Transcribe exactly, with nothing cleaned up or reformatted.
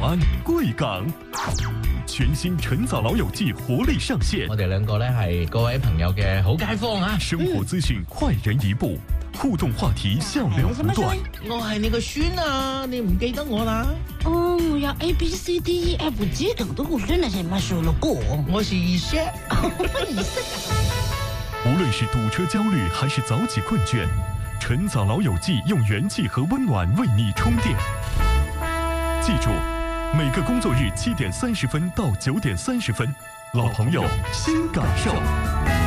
安、贵港。全新晨早老友記活力上線， 我哋兩個咧係各位朋友嘅好街坊啊！ 生活資訊快人一步，互動話題笑料不斷。 我係你個孫啊，你唔記得我啦？ 哦，我要 A B C D E F G 等的我真的是乜數了過。 我是二姐。 無論是堵車焦慮還是早起困倦，晨早老友記用元氣和溫暖為你充電。記住，每個工作日七點三十分到九點三十分，老朋友新感受。